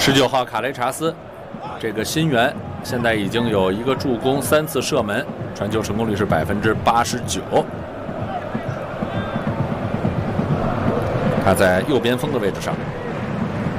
19号卡雷查斯，这个新援现在已经有1个助攻，3次射门，传球成功率是89%。他在右边锋的位置上。